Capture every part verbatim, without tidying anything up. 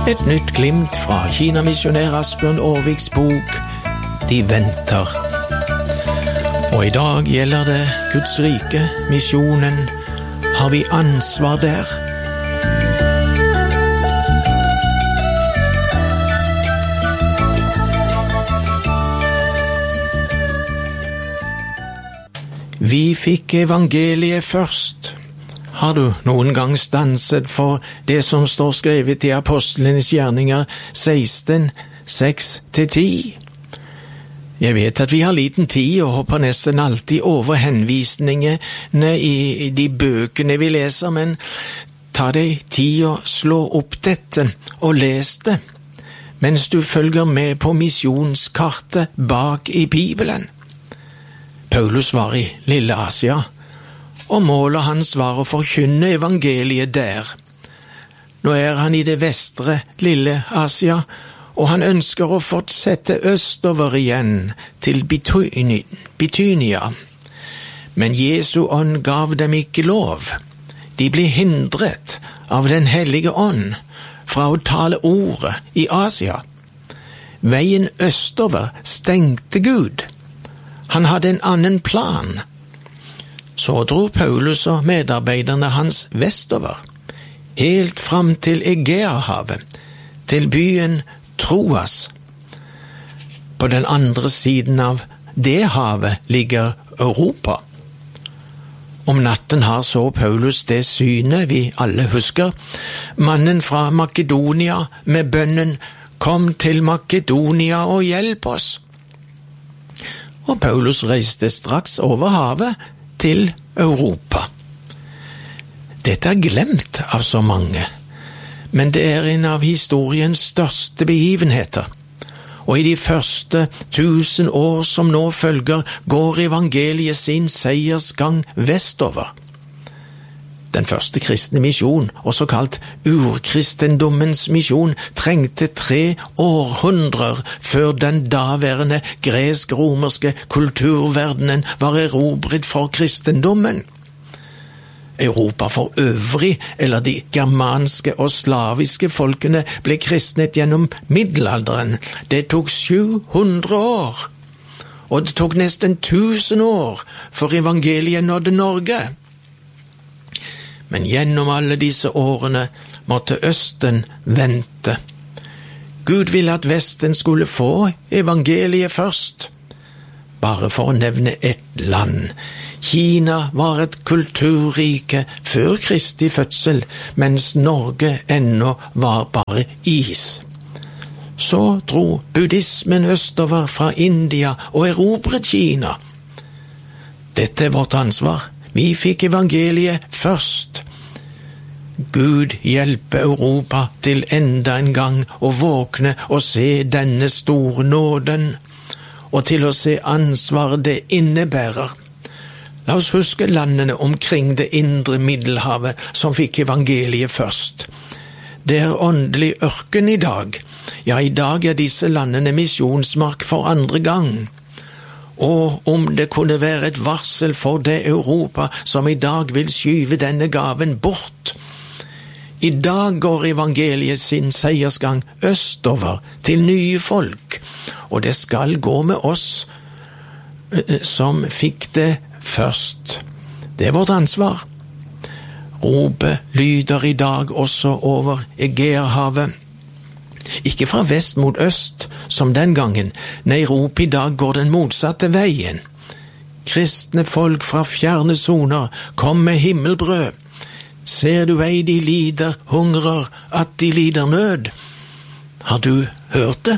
Et nytt glimt fra Kina-missionær Asbjørn Aarviks bok «De venter». Og i dag gjelder det Guds rike, misjonen. Har vi ansvar der? Vi fikk evangeliet først. Har du noen gang stanset for det som står skrevet i Apostlenes gjerninger seksten, seks til ti? Jeg vet at vi har liten tid og hopper nesten alltid over henvisningene i de bøkene vi leser, men ta deg tid og slå opp dette og les det, mens du følger med på misjonskartet bak i Bibelen. Paulus var i Lille Asia, og målet hans var å forkynne evangeliet der. Nå er han i det vestre Lille Asia, og han ønsker å fortsette østover igjen til Bitynia. Men Jesu ånd gav dem ikke lov. De ble hindret av den hellige ånd fra å tale ordet i Asia. Veien østover stengte Gud. Han hadde en annen plan. Så dro Paulus og medarbeiderne hans vestover, helt fram til Egeahavet, til byen Troas. På den andre siden av det havet ligger Europa. Om natten har så Paulus det synet vi alle husker, mannen fra Makedonia med bønnen «Kom til Makedonia og hjelp oss!» Og Paulus reiste straks over havet til Europa. Dette er glemt av så mange, men det er en av historiens største begivenheter, og i de første tusen år som nå følger, går evangeliet sin seiersgang vestover. Den første kristne misjon, også kalt urkristendommens misjon, trengte tre århundrer før den daværende gresk-romerske kulturverdenen var erobret for kristendommen. Europa for øvrig, eller de germanske og slaviske folkene, ble kristnet gjennom middelalderen. Det tok sju hundre år, og det tok nesten tusen år for evangeliet nådde Norge. Men gjennom alle disse årene måtte Østen vente. Gud ville at Vesten skulle få evangeliet først. Bare for å nevne ett land. Kina var et kulturrike før Kristi fødsel, mens Norge ennå var bare is. Så dro buddhismen østover fra India og erobret Kina. Dette er vårt ansvar. Vi fikk evangeliet først. Gud hjelpe Europa til enda en gang å våkne og se denne store nåden, og til å se ansvar det innebærer. La oss huske landene omkring det indre Middelhavet som fikk evangeliet først. Det er åndelig ørken i dag. Ja, i dag er disse landene misjonsmark for andre gang. Og om det kunne være et varsel for det Europa som i dag vil skyve denne gaven bort. I dag går evangeliet sin seiersgang østover til nye folk, og det skal gå med oss som fikk det først. Det er vårt ansvar. Ropet lyder i dag også over Egeahavet. Ikke fra vest mot øst, som den gangen. Nei, rop i dag går den motsatte veien. Kristne folk fra fjerne soner, kom med himmelbrød. Ser du ei de lider, hungrer, at de lider nød? Har du hørt det?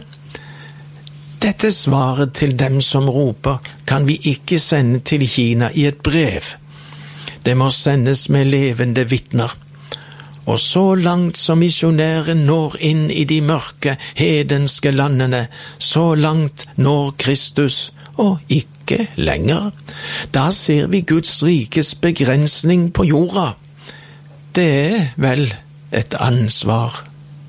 Dette svaret til dem som roper, kan vi ikke sende til Kina i et brev. Det må sendes med levende vitner. Og så langt som misjonæren når inn i de mørke, hedenske landene, så langt når Kristus, og ikke lenger. Da ser vi Guds rikes begrensning på jorda. Det er vel et ansvar.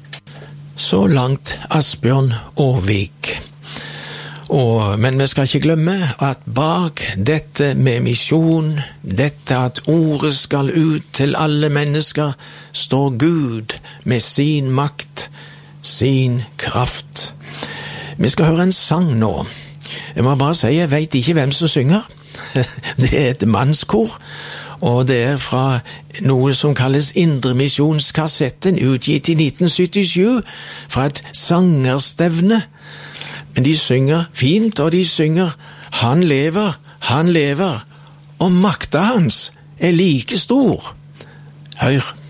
Så langt Asbjørn Aarvik. Og, men vi skal ikke glemme at bak dette med misjon, dette at ordet skal ut til alle mennesker, står Gud med sin makt, sin kraft. Vi skal høre en sang nå. Jeg må bare si, jeg vet ikke hvem som synger. Det er et mannskor, og det er fra noe som kalles Indremisjonskassetten, utgitt i nitten syttisju, fra et sangerstevne. Men de synger fint, og de synger «Han lever, han lever», og makta hans er like stor. Hør!